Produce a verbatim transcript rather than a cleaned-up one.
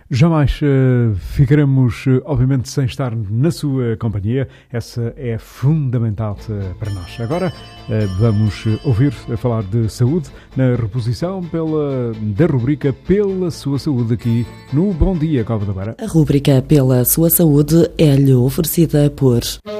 Jamais uh, ficaremos, uh, obviamente, sem estar na sua companhia. Essa é fundamental uh, para nós. Agora uh, vamos uh, ouvir uh, falar de saúde na reposição pela, da rubrica Pela Sua Saúde aqui no Bom Dia Cova da Beira. A rubrica Pela Sua Saúde é-lhe oferecida por